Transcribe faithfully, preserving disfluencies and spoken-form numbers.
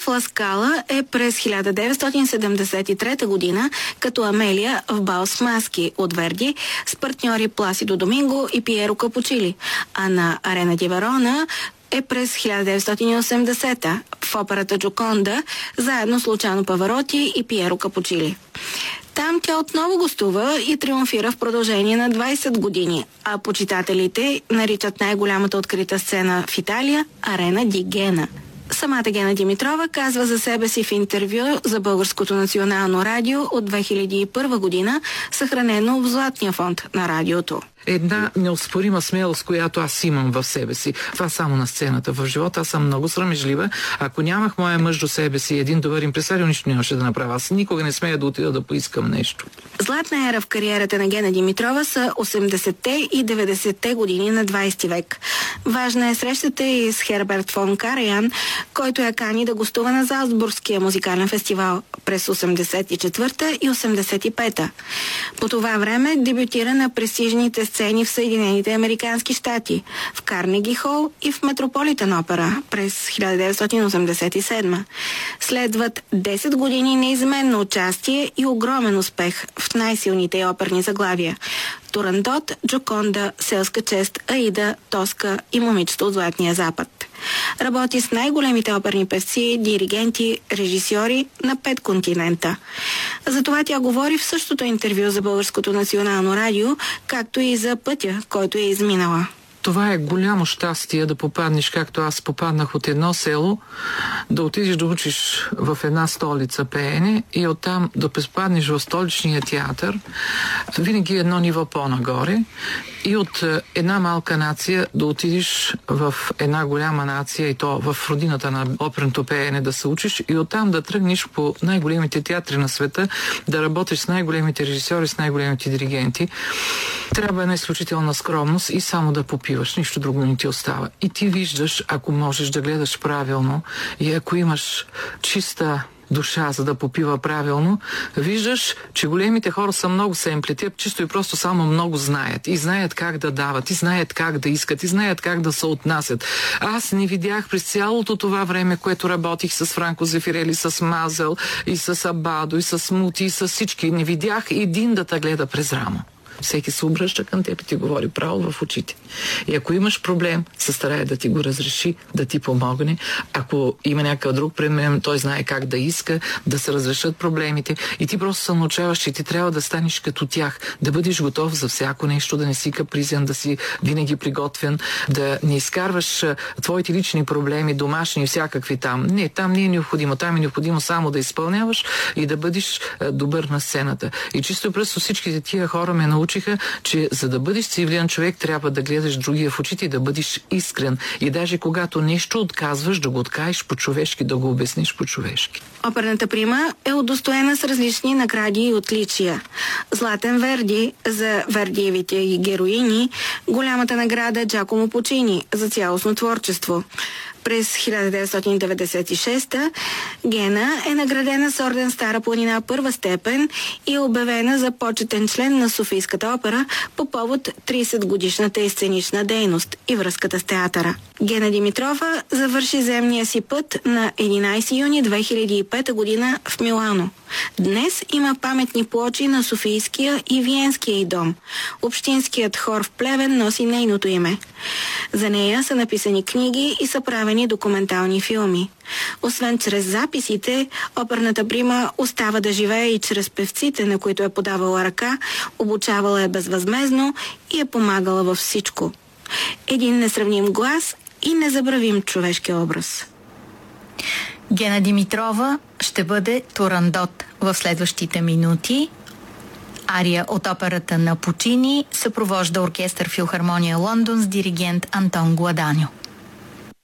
в Ла Скала е през хиляда деветстотин седемдесет и трета година като Амелия в Бал с маски от Верди с партньори Пласидо Доминго и Пиеро Капучили, а на Арена ди Верона е през хиляда деветстотин и осемдесета в операта Джоконда заедно с Лучано Павароти и Пиеро Капучили. Там тя отново гостува и триумфира в продължение на двайсет години, а почитателите наричат най-голямата открита сцена в Италия Арена ди Гена. Самата Гена Димитрова казва за себе си в интервю за Българското национално радио от две хиляди и първа година, съхранено в Златния фонд на радиото. Една неоспорима смелост, която аз имам в себе си. Това само на сцената. В живота аз съм много срамежлива. Ако нямах моя мъж до себе си, един добър импресарио, нищо нямаше да направя. Аз никога не смея да отида да поискам нещо. Златна ера в кариерата на Гена Димитрова са осемдесетте и деветдесетте години на двайсети век. Важна е срещата и с Херберт фон Караян, който я кани да гостува на Залцбургския музикален фестивал през осемдесет и четвърта и осемдесет и пета. По това време дебютира на престижните сцени в Съединените американски щати, в Карнеги Хол и в Метрополитен опера през хиляда деветстотин осемдесет и седма. Следват десет години неизменно участие и огромен успех в най-силните оперни заглавия: Турандот, Джоконда, Селска чест, Аида, Тоска и Момичето от Златния запад. Работи с най-големите оперни певци, диригенти, режисьори на пет континента. Затова тя говори в същото интервю за Българското национално радио, както и за пътя, който е изминала. Това е голямо щастие да попаднеш, както аз попаднах от едно село, да отидеш да учиш в една столица пеене и оттам да попаднеш в столичния театър, винаги едно ниво по-нагоре, и от една малка нация да отидеш в една голяма нация, и то в родината на оперното пеене да се учиш, и оттам да тръгнеш по най-големите театри на света, да работиш с най-големите режисьори, с най-големите диригенти. Трябва една изключителна скромност и само да попиваш, нищо друго не ти остава. И ти виждаш, ако можеш да гледаш правилно и ако имаш чиста душа, за да попива правилно, виждаш, че големите хора са много семпли. Те чисто и просто само много знаят. И знаят как да дават, и знаят как да искат, и знаят как да се отнасят. Аз не видях през цялото това време, което работих с Франко Зефирели, с Мазел, и с Абадо, и с Мути, и с всички. Не видях един да те гледа през рамо. Всеки се обръща към теб и ти говори право в очите. И ако имаш проблем, се старае да ти го разреши, да ти помогне. Ако има някакъв друг проблем, той знае как да иска да се разрешат проблемите. И ти просто се научаваш, че ти трябва да станеш като тях, да бъдеш готов за всяко нещо, да не си капризен, да си винаги приготвен, да не изкарваш твоите лични проблеми, домашни, всякакви там. Не, там не е необходимо. Там е необходимо само да изпълняваш и да бъдеш добър на сцената. И чисто просто всичките тия хора ме научиха, че за да бъдеш цивилен човек, трябва да гледаш другия в очите и да бъдеш искрен. И даже когато нещо отказваш, да го откажеш по-човешки, да го обясниш по-човешки. Оперната прима е удостоена с различни награди и отличия. Златен Верди за Вердиевите героини, голямата награда Джакомо Пучини за цялостно творчество. През хиляда деветстотин деветдесет и шеста Гена е наградена с орден Стара планина първа степен и е обявена за почетен член на Софийската опера по повод трийсет годишната и сценична дейност и връзката с театъра. Гена Димитрова завърши земния си път на единайсети юни две хиляди и пета година в Милано. Днес има паметни плочи на Софийския и Виенския й дом. Общинският хор в Плевен носи нейното име. За нея са написани книги и са правени документални филми. Освен чрез записите, оперната прима остава да живее и чрез певците, на които е подавала ръка, обучавала е безвъзмездно и е помагала във всичко. Един несравним глас и незабравим човешки образ. Гена Димитрова ще бъде Турандот в следващите минути. Ария от операта на Пучини съпровожда оркестър Филхармония Лондон с диригент Антон Гладаньо.